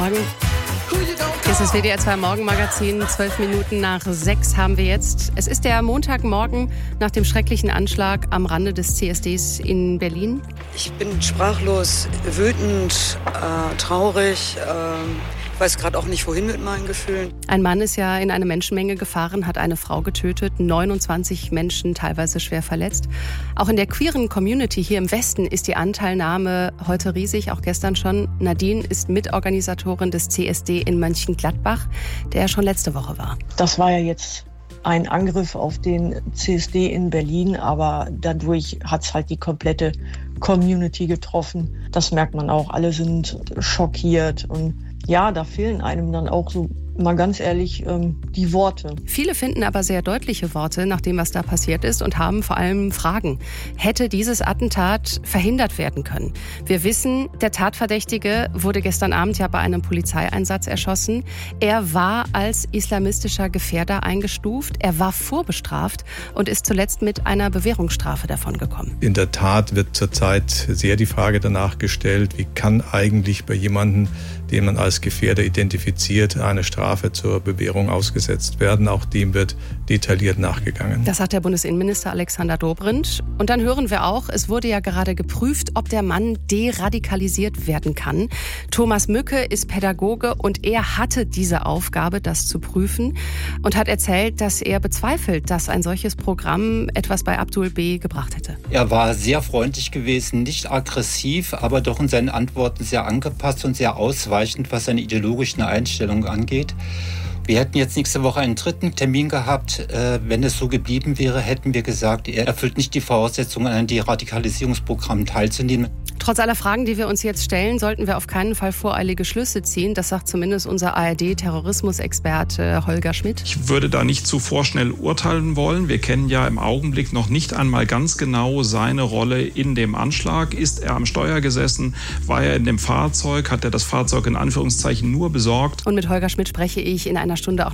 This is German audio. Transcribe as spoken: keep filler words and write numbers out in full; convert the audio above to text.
Morgen. Es ist W D R zwei Morgenmagazin, zwölf Minuten nach sechs haben wir jetzt. Es ist der Montagmorgen nach dem schrecklichen Anschlag am Rande des C S Ds in Berlin. Ich bin sprachlos, wütend, äh, traurig. Äh, ich weiß gerade auch nicht, wohin mit meinen Gefühlen. Ein Mann ist ja in eine Menschenmenge gefahren, hat eine Frau getötet, neunundzwanzig Menschen teilweise schwer verletzt. Auch in der queeren Community hier im Westen ist die Anteilnahme heute riesig, auch gestern schon. Nadine ist Mitorganisatorin des C S D in Mönchengladbach, der schon letzte Woche war. Das war ja jetzt ein Angriff auf den C S D in Berlin, aber dadurch hat es halt die komplette Community getroffen. Das merkt man auch, alle sind schockiert und ja, da fehlen einem dann auch so, mal ganz ehrlich, ähm, die Worte. Viele finden aber sehr deutliche Worte nach dem, was da passiert ist und haben vor allem Fragen. Hätte dieses Attentat verhindert werden können? Wir wissen, der Tatverdächtige wurde gestern Abend ja bei einem Polizeieinsatz erschossen. Er war als islamistischer Gefährder eingestuft. Er war vorbestraft und ist zuletzt mit einer Bewährungsstrafe davongekommen. In der Tat wird zurzeit sehr die Frage danach gestellt, wie kann eigentlich bei jemandem, den man als Gefährder identifiziert, eine Strafe zur Bewährung ausgesetzt werden. Auch dem wird detailliert nachgegangen. Das sagt der Bundesinnenminister Alexander Dobrindt. Und dann hören wir auch, es wurde ja gerade geprüft, ob der Mann deradikalisiert werden kann. Thomas Mücke ist Pädagoge und er hatte diese Aufgabe, das zu prüfen, und hat erzählt, dass er bezweifelt, dass ein solches Programm etwas bei Abdul B. gebracht hätte. Er war sehr freundlich gewesen, nicht aggressiv, aber doch in seinen Antworten sehr angepasst und sehr ausweichend, was seine ideologischen Einstellungen angeht. Wir hätten jetzt nächste Woche einen dritten Termin gehabt. Wenn es so geblieben wäre, hätten wir gesagt, er erfüllt nicht die Voraussetzungen, an einem Deradikalisierungsprogramm teilzunehmen. Trotz aller Fragen, die wir uns jetzt stellen, sollten wir auf keinen Fall voreilige Schlüsse ziehen. Das sagt zumindest unser A R D-Terrorismusexperte Holger Schmidt. Ich würde da nicht zu vorschnell urteilen wollen. Wir kennen ja im Augenblick noch nicht einmal ganz genau seine Rolle in dem Anschlag. Ist er am Steuer gesessen? War er in dem Fahrzeug? Hat er das Fahrzeug in Anführungszeichen nur besorgt? Und mit Holger Schmidt spreche ich in einer Stunde auch